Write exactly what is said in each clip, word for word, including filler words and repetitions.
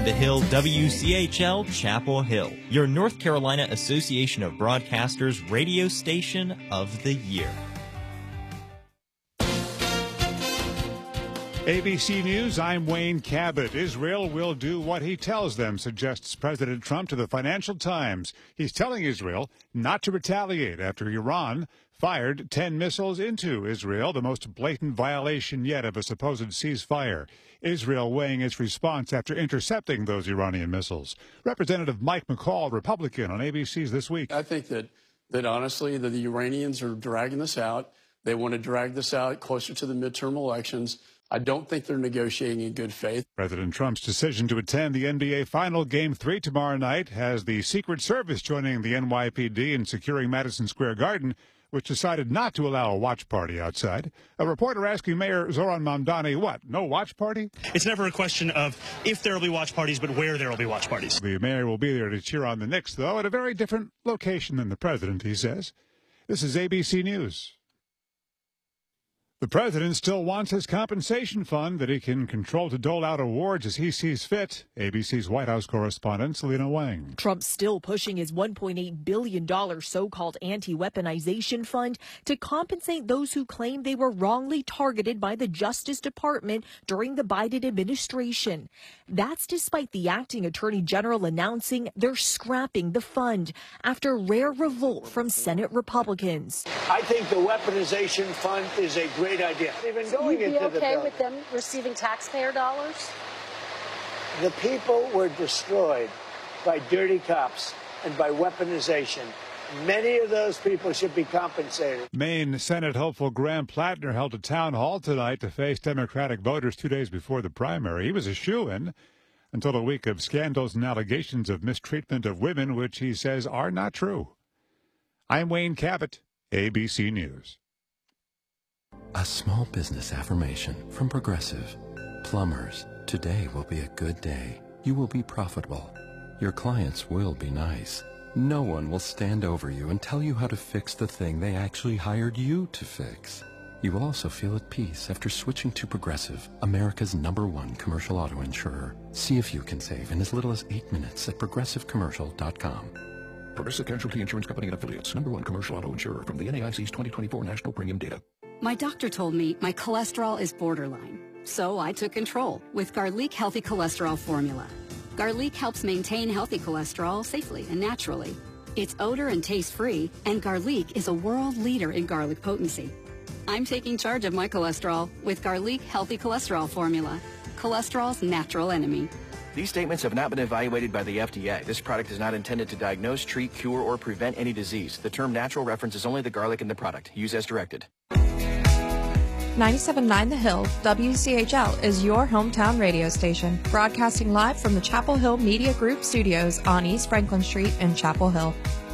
The Hill W C H L Chapel Hill, your North Carolina Association of Broadcasters radio station of the year. A B C News, I'm Wayne Cabot. Israel will do what he tells them, suggests President Trump to the Financial Times. He's telling Israel not to retaliate after Iran fired ten missiles into Israel, the most blatant violation yet of a supposed ceasefire. Israel weighing its response after intercepting those Iranian missiles. Representative Mike McCall, Republican, on A B C's This Week. I think that, that honestly, that the Iranians are dragging this out. They want to drag this out closer to the midterm elections. I don't think they're negotiating in good faith. President Trump's decision to attend the N B A Final Game three tomorrow night has the Secret Service joining the N Y P D in securing Madison Square Garden, which decided not to allow a watch party outside. A reporter asking Mayor Zoran Mamdani, what, no watch party? It's never a question of if there will be watch parties, but where there will be watch parties. The mayor will be there to cheer on the Knicks, though, at a very different location than the president, he says. This is A B C News. The president still wants his compensation fund that he can control to dole out awards as he sees fit. A B C's White House correspondent Selena Wang. Trump's still pushing his one point eight billion dollars so-called anti-weaponization fund to compensate those who claim they were wrongly targeted by the Justice Department during the Biden administration. That's despite the acting attorney general announcing they're scrapping the fund after rare revolt from Senate Republicans. I think the weaponization fund is a great idea. Even going You'd be into okay the with them receiving taxpayer dollars? The people were destroyed by dirty cops and by weaponization. Many of those people should be compensated. Maine Senate hopeful Graham Plattner held a town hall tonight to face Democratic voters two days before the primary. He was a shoo-in until a week of scandals and allegations of mistreatment of women, which he says are not true. I'm Wayne Cabot, A B C News. A small business affirmation from Progressive. Plumbers, today will be a good day. You will be profitable. Your clients will be nice. No one will stand over you and tell you how to fix the thing they actually hired you to fix. You will also feel at peace after switching to Progressive, America's number one commercial auto insurer. See if you can save in as little as eight minutes at progressive commercial dot com. Progressive Casualty Insurance Company and Affiliates, number one commercial auto insurer from the N A I C's twenty twenty-four National Premium Data. My doctor told me my cholesterol is borderline, so I took control with Garlic Healthy Cholesterol Formula. Garlic helps maintain healthy cholesterol safely and naturally. It's odor and taste-free, and Garlic is a world leader in garlic potency. I'm taking charge of my cholesterol with Garlic Healthy Cholesterol Formula, cholesterol's natural enemy. These statements have not been evaluated by the F D A. This product is not intended to diagnose, treat, cure, or prevent any disease. The term natural references only the garlic in the product. Use as directed. ninety-seven point nine The Hill, W C H L is your hometown radio station, broadcasting live from the Chapel Hill Media Group studios on East Franklin Street in Chapel Hill.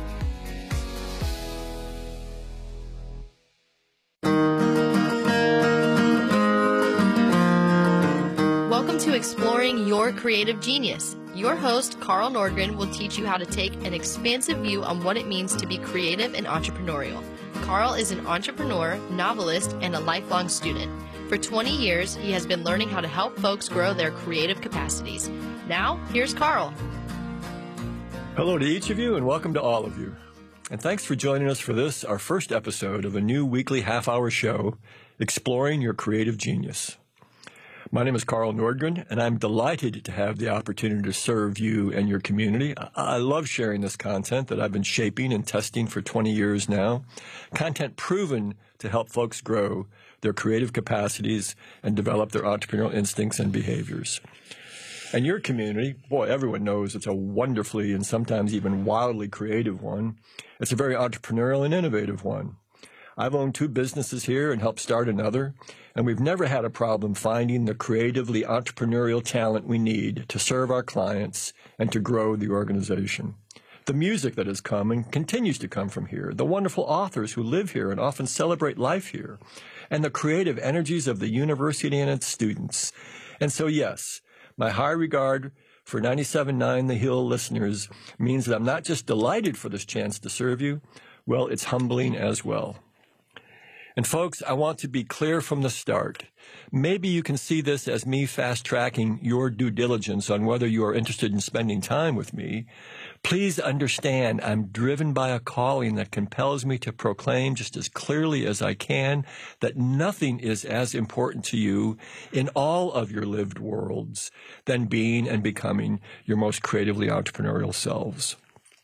Welcome to Exploring Your Creative Genius. Your host, Carl Nordgren, will teach you how to take an expansive view on what it means to be creative and entrepreneurial. Carl is an entrepreneur, novelist, and a lifelong student. For twenty years, he has been learning how to help folks grow their creative capacities. Now, here's Carl. Hello to each of you, and welcome to all of you. And thanks for joining us for this, our first episode of a new weekly half-hour show, Exploring Your Creative Genius. My name is Carl Nordgren, and I'm delighted to have the opportunity to serve you and your community. I love sharing this content that I've been shaping and testing for twenty years now, content proven to help folks grow their creative capacities and develop their entrepreneurial instincts and behaviors. And your community, boy, everyone knows it's a wonderfully and sometimes even wildly creative one. It's a very entrepreneurial and innovative one. I've owned two businesses here and helped start another, and we've never had a problem finding the creatively entrepreneurial talent we need to serve our clients and to grow the organization. The music that has come and continues to come from here, the wonderful authors who live here and often celebrate life here, and the creative energies of the university and its students. And so, yes, my high regard for ninety-seven point nine The Hill listeners means that I'm not just delighted for this chance to serve you, well, it's humbling as well. And folks, I want to be clear from the start. Maybe you can see this as me fast-tracking your due diligence on whether you are interested in spending time with me. Please understand I'm driven by a calling that compels me to proclaim just as clearly as I can that nothing is as important to you in all of your lived worlds than being and becoming your most creatively entrepreneurial selves.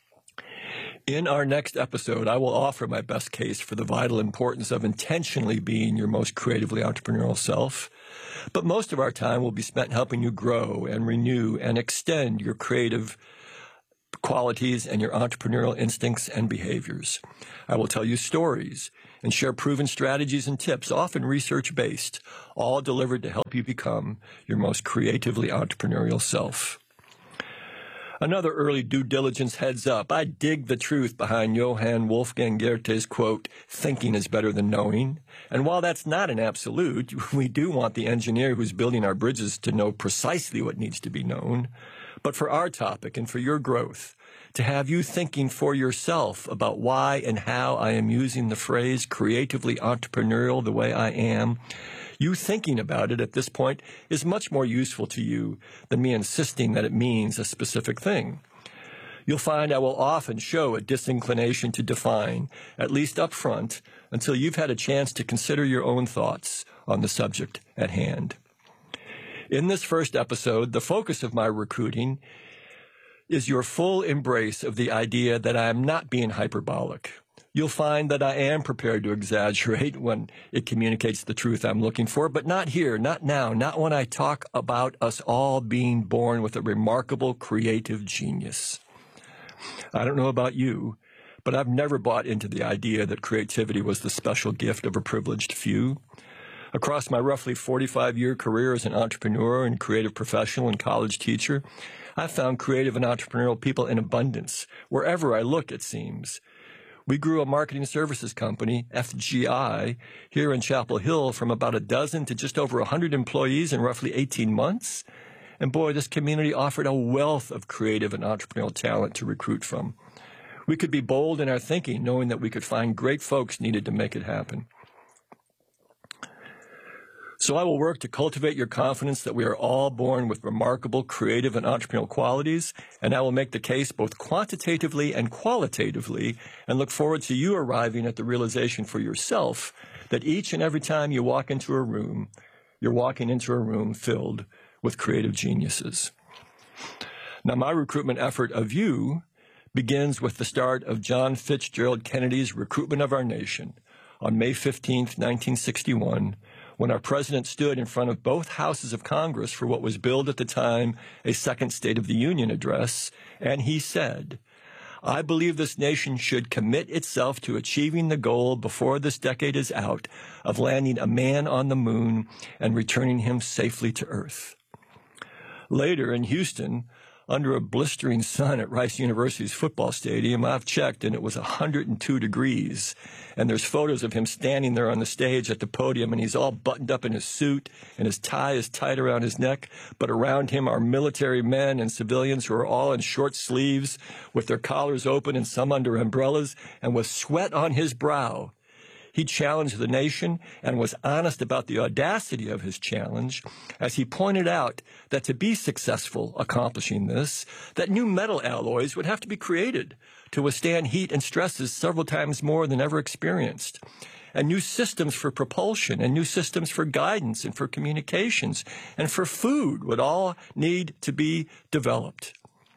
In our next episode, I will offer my best case for the vital importance of intentionally being your most creatively entrepreneurial self. But most of our time will be spent helping you grow and renew and extend your creative qualities and your entrepreneurial instincts and behaviors. I will tell you stories and share proven strategies and tips, often research-based, all delivered to help you become your most creatively entrepreneurial self. Another early due diligence heads up. I dig the truth behind Johann Wolfgang Goethe's quote, thinking is better than knowing. And while that's not an absolute, we do want the engineer who's building our bridges to know precisely what needs to be known. But for our topic and for your growth, to have you thinking for yourself about why and how I am using the phrase creatively entrepreneurial the way I am, you thinking about it at this point is much more useful to you than me insisting that it means a specific thing. You'll find I will often show a disinclination to define, at least up front, until you've had a chance to consider your own thoughts on the subject at hand. In this first episode, the focus of my recruiting is your full embrace of the idea that I am not being hyperbolic. You'll find that I am prepared to exaggerate when it communicates the truth I'm looking for, but not here, not now, not when I talk about us all being born with a remarkable creative genius. I don't know about you, but I've never bought into the idea that creativity was the special gift of a privileged few. Across my roughly forty-five-year career as an entrepreneur and creative professional and college teacher, I've found creative and entrepreneurial people in abundance, wherever I look, it seems. We grew a marketing services company, F G I, here in Chapel Hill from about a dozen to just over one hundred employees in roughly eighteen months. And boy, this community offered a wealth of creative and entrepreneurial talent to recruit from. We could be bold in our thinking, knowing that we could find great folks needed to make it happen. So I will work to cultivate your confidence that we are all born with remarkable creative and entrepreneurial qualities, and I will make the case both quantitatively and qualitatively, and look forward to you arriving at the realization for yourself that each and every time you walk into a room, you're walking into a room filled with creative geniuses. Now, my recruitment effort of you begins with the start of John Fitzgerald Kennedy's recruitment of our nation on May fifteenth, nineteen sixty-one, when our president stood in front of both houses of Congress for what was billed at the time a second State of the Union address, and he said, I believe this nation should commit itself to achieving the goal before this decade is out of landing a man on the moon and returning him safely to Earth. Later in Houston, under a blistering sun at Rice University's football stadium, I've checked, and it was one hundred two degrees. And there's photos of him standing there on the stage at the podium, and he's all buttoned up in his suit, and his tie is tied around his neck. But around him are military men and civilians who are all in short sleeves, with their collars open and some under umbrellas, and with sweat on his brow. He challenged the nation and was honest about the audacity of his challenge as he pointed out that to be successful accomplishing this, that new metal alloys would have to be created to withstand heat and stresses several times more than ever experienced, and new systems for propulsion and new systems for guidance and for communications and for food would all need to be developed.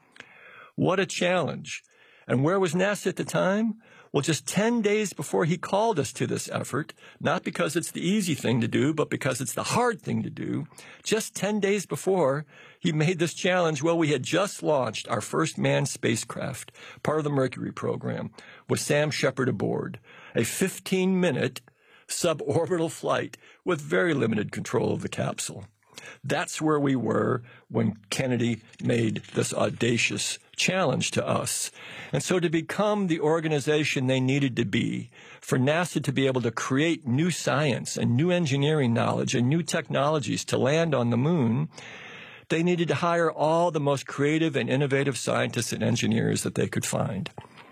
What a challenge. And where was NASA at the time? Well, just ten days before he called us to this effort, not because it's the easy thing to do, but because it's the hard thing to do, just ten days before he made this challenge, well, we had just launched our first manned spacecraft, part of the Mercury program, with Sam Shepard aboard, a fifteen-minute suborbital flight with very limited control of the capsule. That's where we were when Kennedy made this audacious challenge to us. And so to become the organization they needed to be, for NASA to be able to create new science and new engineering knowledge and new technologies to land on the moon, they needed to hire all the most creative and innovative scientists and engineers that they could find.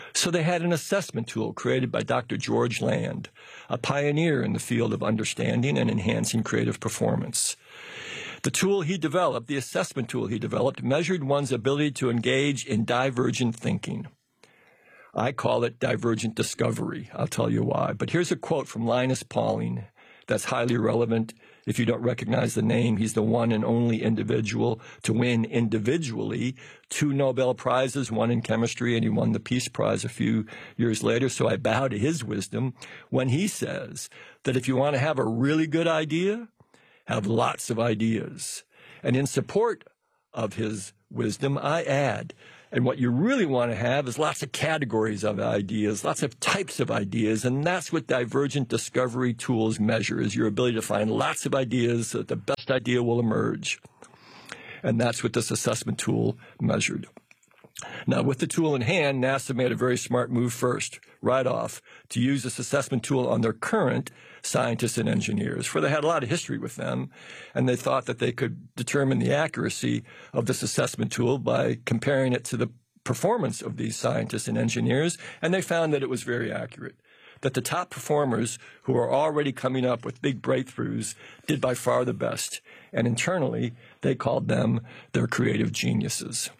So they had an assessment tool created by Doctor George Land, a pioneer in the field of understanding and enhancing creative performance. The tool he developed, the assessment tool he developed, measured one's ability to engage in divergent thinking. I call it divergent discovery. I'll tell you why. But here's a quote from Linus Pauling that's highly relevant. If you don't recognize the name, he's the one and only individual to win individually two Nobel Prizes, one in chemistry, and he won the Peace Prize a few years later. So I bow to his wisdom when he says that if you want to have a really good idea, have lots of ideas. And in support of his wisdom, I add, and what you really want to have is lots of categories of ideas, lots of types of ideas, and that's what divergent discovery tools measure, is your ability to find lots of ideas so that the best idea will emerge. And that's what this assessment tool measured. Now, with the tool in hand, NASA made a very smart move first, right off, to use this assessment tool on their current scientists and engineers, for they had a lot of history with them, and they thought that they could determine the accuracy of this assessment tool by comparing it to the performance of these scientists and engineers, and they found that it was very accurate, that the top performers who are already coming up with big breakthroughs did by far the best, and internally they called them their creative geniuses.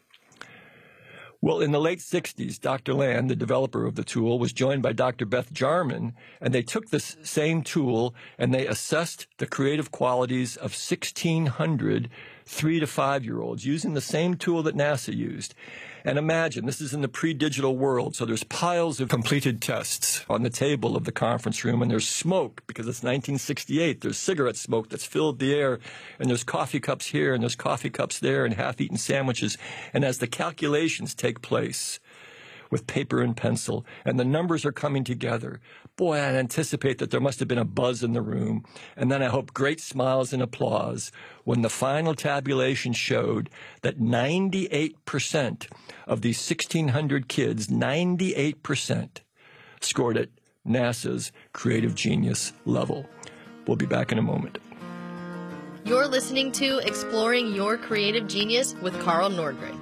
Well, in the late sixties, Doctor Land, the developer of the tool, was joined by Doctor Beth Jarman, and they took this same tool and they assessed the creative qualities of sixteen hundred three to five-year-olds using the same tool that NASA used. And imagine, this is in the pre-digital world, so there's piles of completed tests on the table of the conference room, and there's smoke, because it's nineteen sixty-eight. There's cigarette smoke that's filled the air, and there's coffee cups here, and there's coffee cups there, and half-eaten sandwiches. And as the calculations take place with paper and pencil, and the numbers are coming together, boy, I anticipate that there must have been a buzz in the room, and then I hope great smiles and applause when the final tabulation showed that ninety-eight percent of these sixteen hundred kids, ninety-eight percent, scored at NASA's creative genius level. We'll be back in a moment. You're listening to Exploring Your Creative Genius with Carl Nordgren.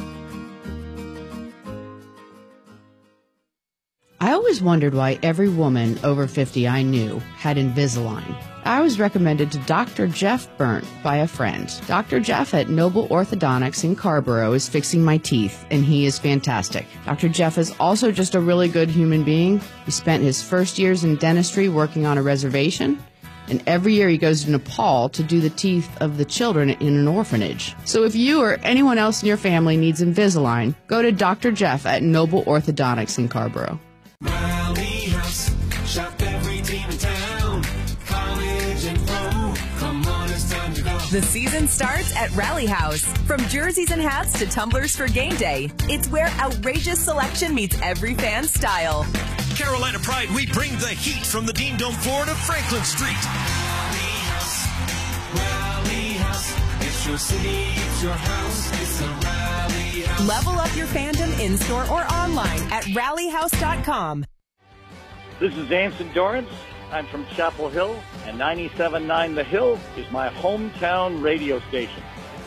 I always wondered why every woman over fifty I knew had Invisalign. I was recommended to Doctor Jeff Burnt by a friend. Doctor Jeff at Noble Orthodontics in Scarborough is fixing my teeth, and he is fantastic. Doctor Jeff is also just a really good human being. He spent his first years in dentistry working on a reservation, and every year he goes to Nepal to do the teeth of the children in an orphanage. So if you or anyone else in your family needs Invisalign, go to Doctor Jeff at Noble Orthodontics in Scarborough. Rally House, shop every team in town, college and pro, come on, it's time to go. The season starts at Rally House. From jerseys and hats to tumblers for game day, it's where outrageous selection meets every fan's style. Carolina Pride, we bring the heat from the Dean Dome floor to Franklin Street. Rally House, Rally House, it's your city, it's your house, it's the Rally House. Level up your fandom in-store or online at rally house dot com. This is Anson Dorrance. I'm from Chapel Hill, and ninety-seven point nine The Hill is my hometown radio station.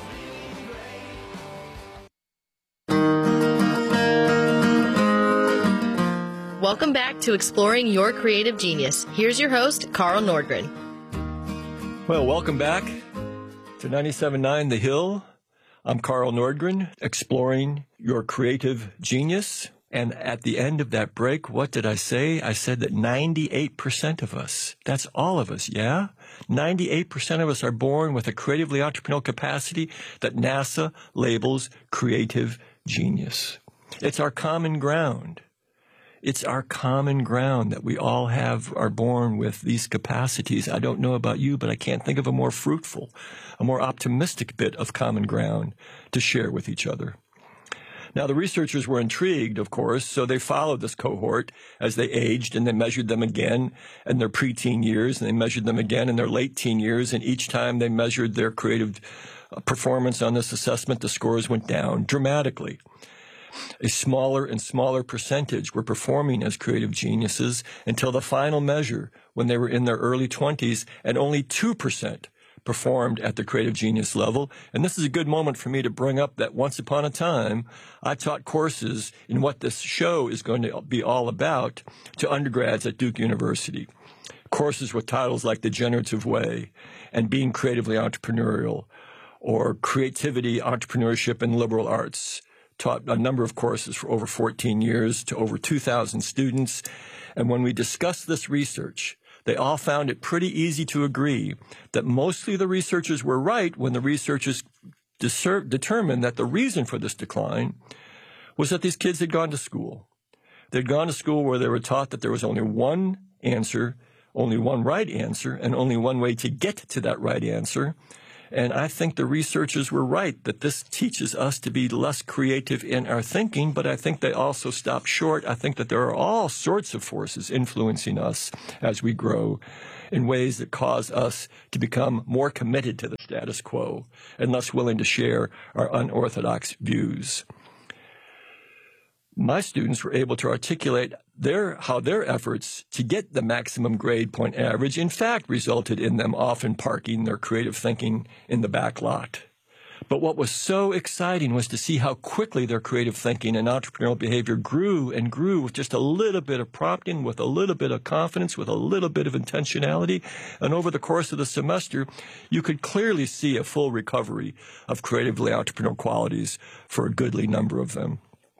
Welcome back to Exploring Your Creative Genius. Here's your host, Carl Nordgren. Well, welcome back to ninety-seven point nine The Hill. I'm Carl Nordgren, exploring your creative genius. And at the end of that break, what did I say? I said that ninety-eight percent of us, that's all of us, yeah? ninety-eight percent of us are born with a creatively entrepreneurial capacity that NASA labels creative genius. It's our common ground. It's our common ground that we all have, are born with these capacities. I don't know about you, but I can't think of a more fruitful, a more optimistic bit of common ground to share with each other. Now, the researchers were intrigued, of course, so they followed this cohort as they aged, and they measured them again in their preteen years, and they measured them again in their late teen years, and each time they measured their creative performance on this assessment, the scores went down dramatically. A smaller and smaller percentage were performing as creative geniuses until the final measure when they were in their early twenties, and only two percent performed at the creative genius level. And this is a good moment for me to bring up that once upon a time, I taught courses in what this show is going to be all about to undergrads at Duke University. Courses with titles like The Generative Way and Being Creatively Entrepreneurial, or Creativity, Entrepreneurship, and Liberal Arts. Taught a number of courses for over fourteen years to over two thousand students. And when we discussed this research, they all found it pretty easy to agree that mostly the researchers were right when the researchers discer- determined that the reason for this decline was that these kids had gone to school. They'd gone to school where they were taught that there was only one answer, only one right answer, and only one way to get to that right answer. And I think the researchers were right that this teaches us to be less creative in our thinking, but I think they also stop short. I think that there are all sorts of forces influencing us as we grow in ways that cause us to become more committed to the status quo and less willing to share our unorthodox views. My students were able to articulate their, how their efforts to get the maximum grade point average in fact resulted in them often parking their creative thinking in the back lot. But what was so exciting was to see how quickly their creative thinking and entrepreneurial behavior grew and grew with just a little bit of prompting, with a little bit of confidence, with a little bit of intentionality. And over the course of the semester, you could clearly see a full recovery of creatively entrepreneurial qualities for a goodly number of them.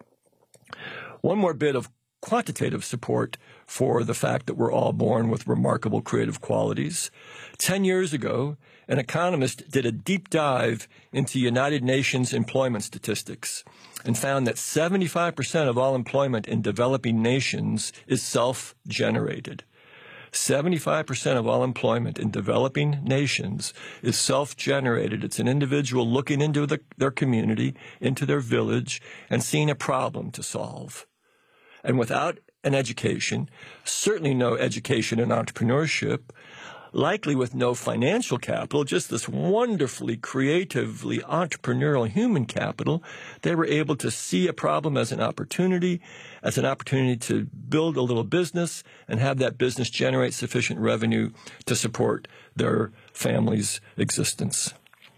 One more bit of quantitative support for the fact that we're all born with remarkable creative qualities. Ten years ago, an economist did a deep dive into United Nations employment statistics and found that seventy-five percent of all employment in developing nations is self-generated. seventy-five percent of all employment in developing nations is self-generated. It's an individual looking into the, their community, into their village, and seeing a problem to solve. And without an education, certainly no education in entrepreneurship, likely with no financial capital, just this wonderfully creatively entrepreneurial human capital, they were able to see a problem as an opportunity, as an opportunity to build a little business and have that business generate sufficient revenue to support their family's existence.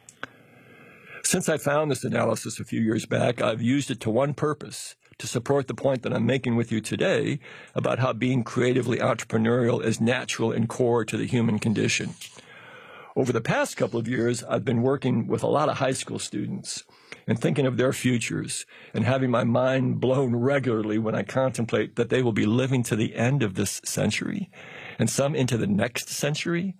Since I found this analysis a few years back, I've used it to one purpose: to support the point that I'm making with you today about how being creatively entrepreneurial is natural and core to the human condition. Over the past couple of years, I've been working with a lot of high school students and thinking of their futures and having my mind blown regularly when I contemplate that they will be living to the end of this century and some into the next century.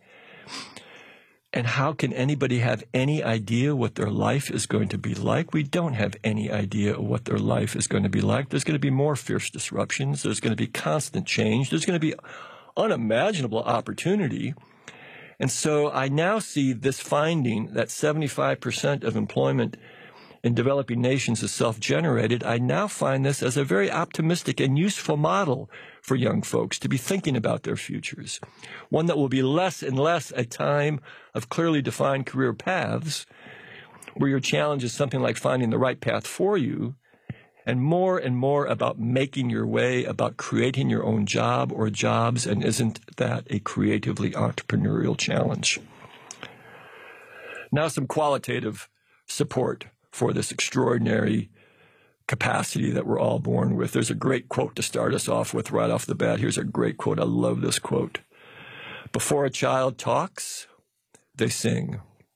And how can anybody have any idea what their life is going to be like? We don't have any idea what their life is going to be like. There's going to be more fierce disruptions. There's going to be constant change. There's going to be unimaginable opportunity. And so I now see this finding that seventy-five percent of employment in developing nations is self-generated. I now find this as a very optimistic and useful model for young folks to be thinking about their futures, one that will be less and less a time of clearly defined career paths, where your challenge is something like finding the right path for you, and more and more about making your way, about creating your own job or jobs, and isn't that a creatively entrepreneurial challenge? Now some qualitative support for this extraordinary capacity that we're all born with. There's a great quote to start us off with right off the bat. Here's a great quote. I love this quote. Before a child talks, they sing.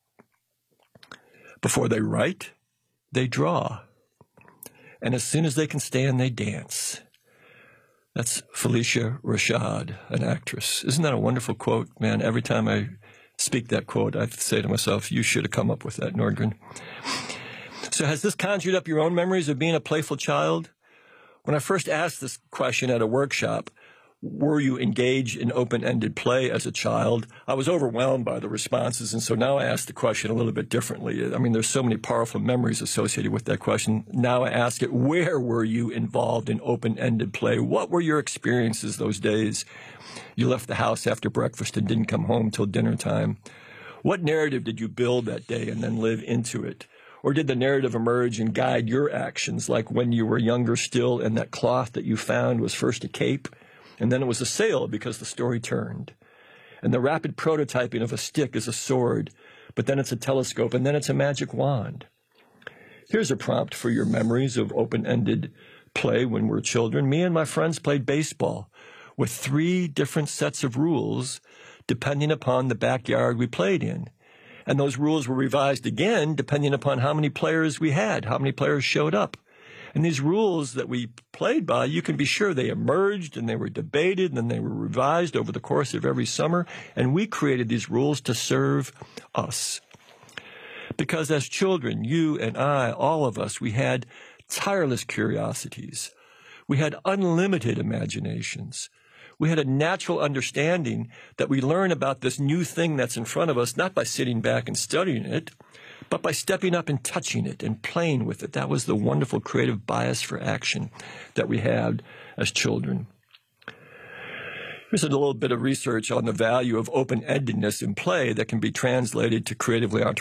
Before they write, they draw. And as soon as they can stand, they dance. That's Phylicia Rashad, an actress. Isn't that a wonderful quote? Man, every time I speak that quote, I say to myself, you should have come up with that, Nordgren. So has this conjured up your own memories of being a playful child? When I first asked this question at a workshop, were you engaged in open-ended play as a child? I was overwhelmed by the responses, and so now I ask the question a little bit differently. I mean, there's so many powerful memories associated with that question. Now I ask it, where were you involved in open-ended play? What were your experiences those days? You left the house after breakfast and didn't come home till dinner time. What narrative did you build that day and then live into it? Or did the narrative emerge and guide your actions, like when you were younger still and that cloth that you found was first a cape, and then it was a sail because the story turned? And the rapid prototyping of a stick as a sword but then it's a telescope, and then it's a magic wand. Here's a prompt for your memories of open-ended play when we're children. Me and my friends played baseball with three different sets of rules depending upon the backyard we played in. And those rules were revised again depending upon how many players we had, how many players showed up. And these rules that we played by, you can be sure they emerged and they were debated and then they were revised over the course of every summer. And we created these rules to serve us. Because as children, you and I, all of us, we had tireless curiosities. We had unlimited imaginations. We had a natural understanding that we learn about this new thing that's in front of us, not by sitting back and studying it, but by stepping up and touching it and playing with it. That was the wonderful creative bias for action that we had as children. Here's a little bit of research on the value of open-endedness in play that can be translated to creatively entrepreneurial.